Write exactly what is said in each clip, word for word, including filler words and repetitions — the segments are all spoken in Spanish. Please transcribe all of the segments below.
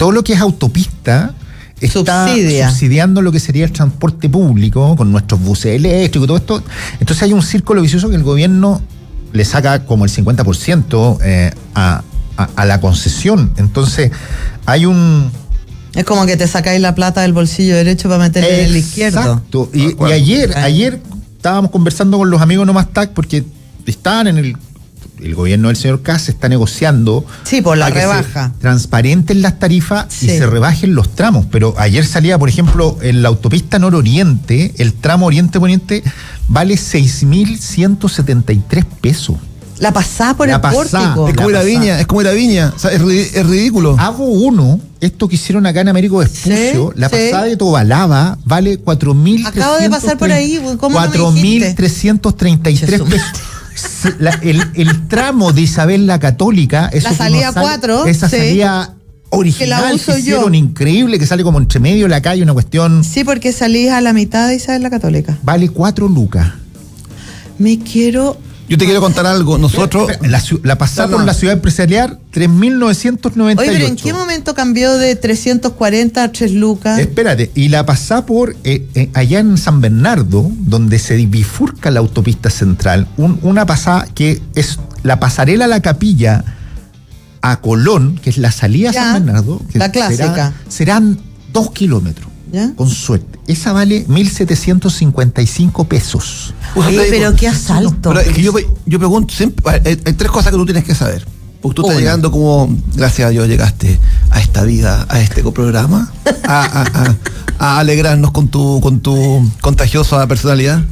todo lo que es autopista está Subsidia. subsidiando lo que sería el transporte público con nuestros buses eléctricos, todo esto. Entonces hay un círculo vicioso que el gobierno le saca como el cincuenta por ciento eh, a, a, a la concesión. Entonces hay un... Es como que te sacáis la plata del bolsillo derecho para meterle en el izquierdo. Exacto. Y, y ayer, ayer estábamos conversando con los amigos Nomás T A C porque están en el... El gobierno del señor Kast está negociando. Sí, por la a que rebaja. se transparenten las tarifas Sí. y se rebajen los tramos. Pero ayer salía, por ejemplo, en la autopista nororiente, el tramo oriente-poniente vale seis mil ciento setenta y tres pesos. La pasada por La el pasada. pórtico. Es como ir a pasada. Viña, es como ir a Viña. O sea, es, ri- es ridículo. Hago uno, esto que hicieron acá en Américo Vespucio, Sí, la sí. pasada de Tobalaba vale cuatro mil Acabo de pasar por ahí, ¿cómo no me cuatro mil trescientos treinta y tres Jesús. pesos. La- el, el tramo de Isabel la Católica, eso La que salida uno sale- cuatro, esa sí. salida original Que la uso que hicieron yo. increíble, que sale como entre medio de la calle, una cuestión, Sí, porque salís a la mitad de Isabel la Católica. vale cuatro lucas. Me quiero... Yo te quiero contar algo. Nosotros. La, ciu- la pasada No, no. por la ciudad empresarial, tres mil novecientos noventa y ocho. Oye, pero ¿en qué momento cambió de trescientos cuarenta a tres lucas? Espérate, y la pasá por eh, eh, allá en San Bernardo, donde se bifurca la autopista central, un- una pasada que es la pasarela a la Capilla a Colón, que es la salida Ya, a San Bernardo, que la clásica. será- serán dos kilómetros, ¿Ya? con suerte. Esa vale mil setecientos cincuenta y cinco pesos. Oye, Usted- pero qué asalto. Pero es que yo, yo pregunto siempre. Hay, hay tres cosas que tú tienes que saber. Porque tú estás Una. llegando como, gracias a Dios, llegaste a esta vida, a este programa, a, a- a- a alegrarnos con tu, con tu contagiosa personalidad.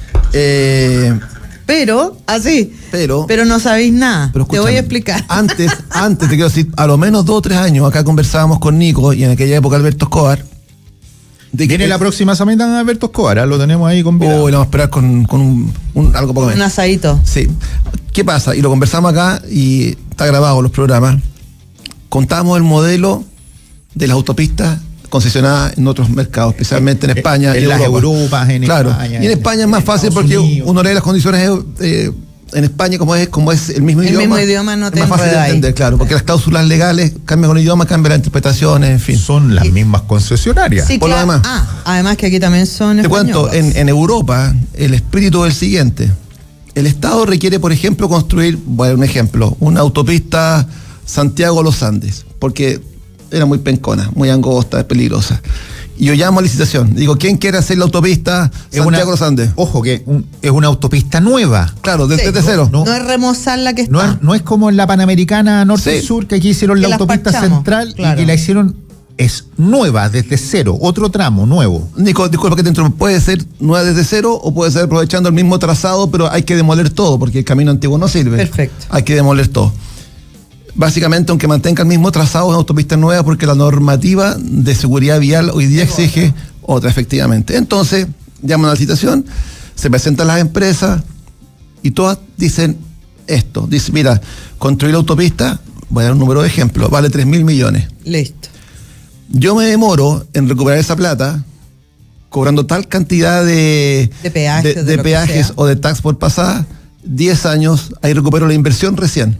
Eh, Pero, así. Pero- Pero no sabéis nada. pero Te voy escúchame, a explicar. Antes, antes te quiero decir, a lo menos dos o tres años, acá conversábamos con Nico y en aquella época Alberto Escobar. De Viene la próxima semana Alberto Escobar, ¿ah? Lo tenemos ahí con Oh, y lo vamos a esperar con, con un, un- algo poco Un menos. asadito. Sí. ¿Qué pasa? Y lo conversamos acá y está grabado los programas. Contamos el modelo de las autopistas concesionadas en otros mercados, especialmente en España. En y las Europa. Europas, en claro. España, Y en España es en más fácil Estados porque Unidos. uno lee las condiciones eh, en España como es como es el mismo El idioma. mismo idioma no es te más fácil de enredáis. entender, claro, porque las cláusulas legales cambian con el idioma, cambian las interpretaciones, en fin. Son las mismas concesionarias. Sí, Por lo claro. demás. Ah, además que aquí también son Te cuento, españoles. en, en Europa el espíritu es el siguiente. El Estado requiere, por ejemplo, construir, bueno, un ejemplo, una autopista Santiago-Los Andes, porque era muy pencona, muy angosta, es peligrosa. Y yo llamo a licitación, digo, ¿quién quiere hacer la autopista Es una- Santiago-Los Andes? Ojo, que un- es una autopista nueva. Claro, desde, Sí, desde cero. no. No es remozar la que está. No es, no es como en la Panamericana Norte-Sur, Sí. que aquí hicieron Que la las autopista parchamos, central claro. y que la hicieron, es nueva, desde cero, otro tramo nuevo. Nico, disculpa que te entro, puede ser nueva desde cero o puede ser aprovechando el mismo trazado, pero hay que demoler todo, porque el camino antiguo no sirve. Perfecto. Hay que demoler todo. Básicamente, aunque mantenga el mismo trazado, es una autopista nueva porque la normativa de seguridad vial hoy día exige otra, efectivamente. Entonces, llaman a la licitación, se presentan las empresas y todas dicen esto. Dice, mira, construir la autopista, voy a dar un número de ejemplo, vale tres mil millones. Listo. Yo me demoro en recuperar esa plata cobrando tal cantidad de, De peajes, de, de de lo que peajes sea. o de tax por pasada, diez años, ahí recupero la inversión recién.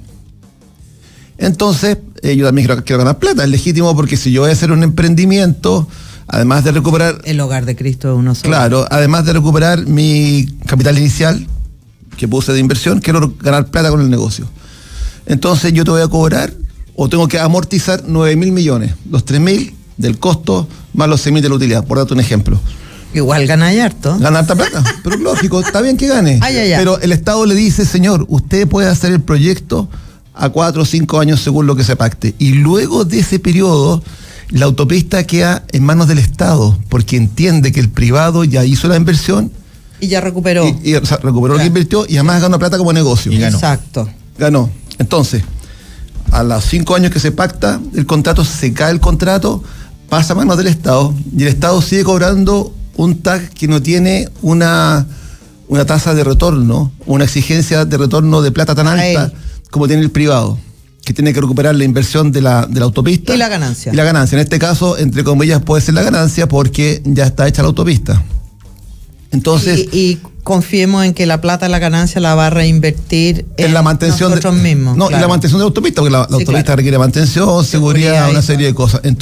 Entonces, eh, yo también quiero, quiero ganar plata, es legítimo porque si yo voy a hacer un emprendimiento, además de recuperar, El hogar de Cristo es uno solo. claro, además de recuperar mi capital inicial que puse de inversión, quiero ganar plata con el negocio. Entonces yo te voy a cobrar o tengo que amortizar nueve mil millones, los tres mil del costo más los seis mil de la utilidad, por darte un ejemplo. Igual ganáis harto. Ganar harta plata, pero lógico, está bien que gane. Ay, ay, ay. Pero el Estado le dice, señor, usted puede hacer el proyecto a cuatro o cinco años según lo que se pacte. Y luego de ese periodo, la autopista queda en manos del Estado, porque entiende que el privado ya hizo la inversión Y ya recuperó. y, y, o sea, recuperó lo que Claro. invirtió y además ganó plata como negocio. Y ganó. Exacto. Ganó. Entonces, a los cinco años que se pacta el contrato, se cae el contrato, pasa a manos del Estado y el Estado sigue cobrando un T A C que no tiene una, una tasa de retorno, una exigencia de retorno de plata tan Para alta él. como tiene el privado, que tiene que recuperar la inversión de la, de la autopista. Y la ganancia. Y la ganancia. En este caso, entre comillas, puede ser la ganancia porque ya está hecha la autopista. Entonces, y, y confiemos en que la plata, la ganancia, la va a reinvertir en, en la mantención nosotros de, mismos. No, claro. y la mantención de la autopista, porque la, la Sí, autopista claro. requiere mantención, seguridad, Seguridad y una serie de cosas. Entonces,